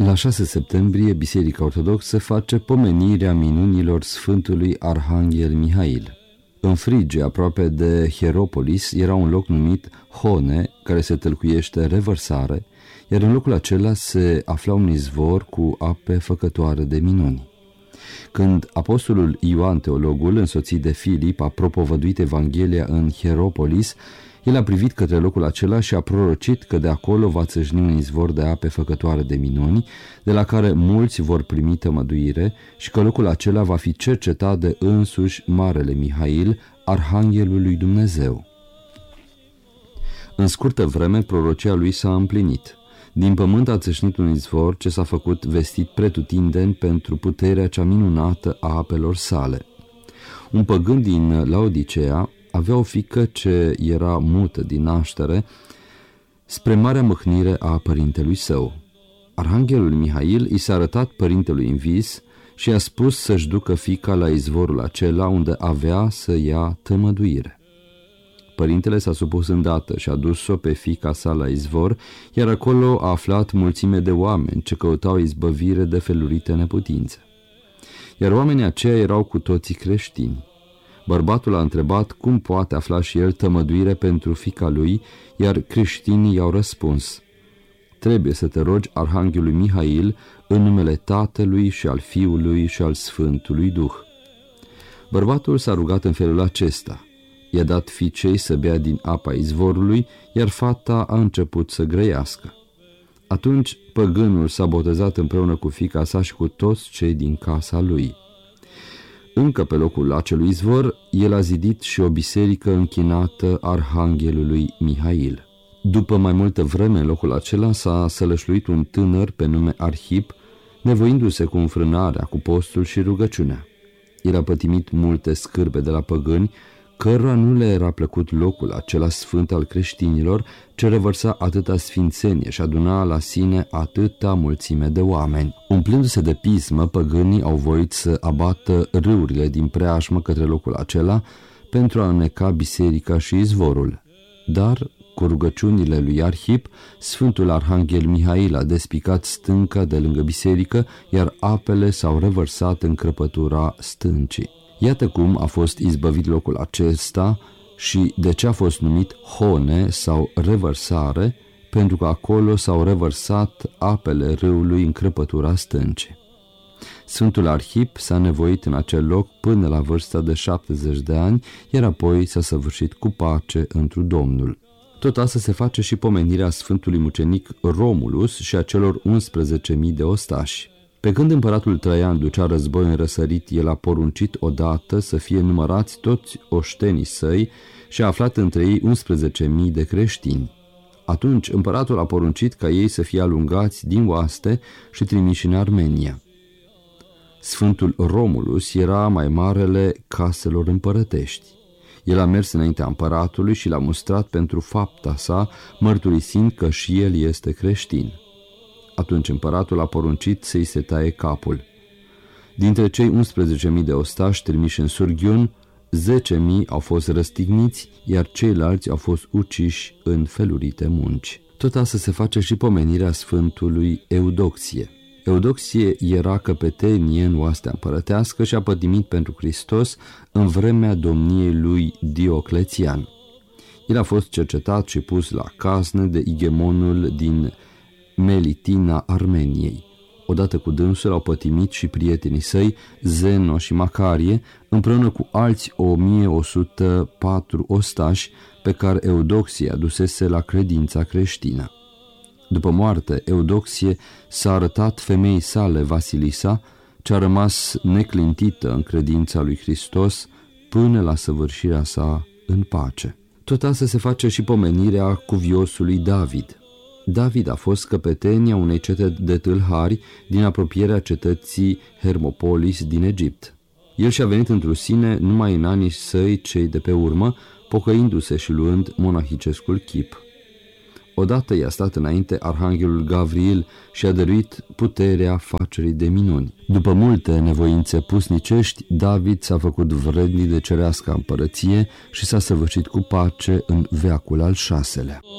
La 6 septembrie, Biserica Ortodoxă face pomenirea minunilor Sfântului Arhanghel Mihail. În Frigia, aproape de Hieropolis, era un loc numit Hone, care se tălcuiește revărsare, iar în locul acela se afla un izvor cu ape făcătoare de minuni. Când apostolul Ioan Teologul, însoțit de Filip, a propovăduit Evanghelia în Hieropolis, el a privit către locul acela și a prorocit că de acolo va țâșni un izvor de ape făcătoare de minuni, de la care mulți vor primi tămăduire, și că locul acela va fi cercetat de însuși Marele Mihail, Arhanghelul lui Dumnezeu. În scurtă vreme, prorocia lui s-a împlinit. Din pământ a țâșnit un izvor ce s-a făcut vestit pretutindeni pentru puterea cea minunată a apelor sale. Un păgân din Laodicea avea o fiică ce era mută din naștere, spre marea mâhnire a părintelui său. Arhanghelul Mihail i s-a arătat părintelui în vis și i-a spus să-și ducă fiica la izvorul acela unde avea să ia tămăduire. Părintele s-a supus îndată și a dus-o pe fiica sa la izvor, iar acolo a aflat mulțime de oameni ce căutau izbăvire de felurite neputințe. Iar oamenii aceia erau cu toții creștini. Bărbatul a întrebat cum poate afla și el tămăduire pentru fiica lui, iar creștinii i-au răspuns: trebuie să te rogi Arhanghelului Mihail în numele Tatălui și al Fiului și al Sfântului Duh. Bărbatul s-a rugat în felul acesta. I-a dat fiicei să bea din apa izvorului, iar fata a început să grăiască. Atunci păgânul s-a botezat împreună cu fiica sa și cu toți cei din casa lui. Încă pe locul acelui izvor, el a zidit și o biserică închinată Arhanghelului Mihail. După mai multă vreme, în locul acela s-a sălășluit un tânăr pe nume Arhip, nevoindu-se cu înfrânarea, cu postul și rugăciunea. El a pătimit multe scârbe de la păgâni, cărora nu le era plăcut locul acela sfânt al creștinilor, ce revărsa atâta sfințenie și aduna la sine atâta mulțime de oameni. Umplându-se de pismă, păgânii au voit să abată râurile din preajmă către locul acela pentru a înneca biserica și izvorul. Dar, cu rugăciunile lui Arhip, Sfântul Arhanghel Mihail a despicat stânca de lângă biserică, iar apele s-au revărsat în crăpătura stâncii. Iată cum a fost izbăvit locul acesta și de ce a fost numit Hone sau revărsare, pentru că acolo s-au revărsat apele râului în crăpătura stâncii. Sfântul Arhip s-a nevoit în acel loc până la vârsta de 70 de ani, iar apoi s-a săvârșit cu pace întru Domnul. Tot asta se face și pomenirea Sfântului Mucenic Romulus și a celor 11.000 de ostași. Pe când împăratul Traian ducea război în răsărit, el a poruncit odată să fie numărați toți oștenii săi și a aflat între ei 11.000 de creștini. Atunci împăratul a poruncit ca ei să fie alungați din oaste și trimiși în Armenia. Sfântul Romulus era mai marele caselor împărătești. El a mers înaintea împăratului și l-a mustrat pentru fapta sa, mărturisind că și el este creștin. Atunci împăratul a poruncit să-i se taie capul. Dintre cei 11.000 de ostași trimiși în Surghiun, 10.000 au fost răstigniți, iar ceilalți au fost uciși în felurite munci. Tot asta se face și pomenirea Sfântului Eudoxie. Eudoxie era căpetenie în oastea împărătească și a pătimit pentru Hristos în vremea domniei lui Dioclețian. El a fost cercetat și pus la caznă de igemonul din Melitina Armeniei. Odată cu dânsul au pătimit și prietenii săi, Zeno și Macarie, împreună cu alți 1104 ostași pe care Eudoxie adusese la credința creștină. După moarte, Eudoxie s-a arătat femeii sale, Vasilisa, ce a rămas neclintită în credința lui Hristos până la săvârșirea sa în pace. Tot asta se face și pomenirea cuviosului David. David a fost căpetenia unei cete de tâlhari din apropierea cetății Hermopolis din Egipt. El și-a venit într-o sine numai în anii săi cei de pe urmă, pocăindu-se și luând monahicescul chip. Odată i-a stat înainte Arhanghelul Gavril și a dăruit puterea facerii de minuni. După multe nevoințe pusnicești, David s-a făcut vrednic de cerească împărăție și s-a săvârșit cu pace în veacul al 6-lea.